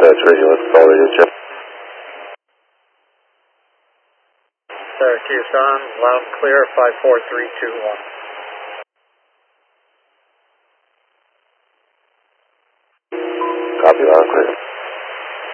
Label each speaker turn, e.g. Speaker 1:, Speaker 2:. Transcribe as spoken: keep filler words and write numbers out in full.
Speaker 1: Dispatch radio, let's call radio check.
Speaker 2: Syracuse on, loud and clear, five four three two one.
Speaker 1: Copy, loud and clear.